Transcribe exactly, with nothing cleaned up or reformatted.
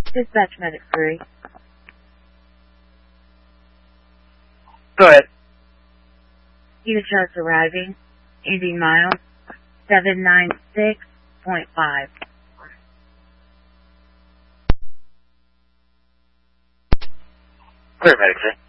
Dispatch Medic three. Go ahead. Unit charts arriving. Indy miles seven nine six point five. Clear, Medic three.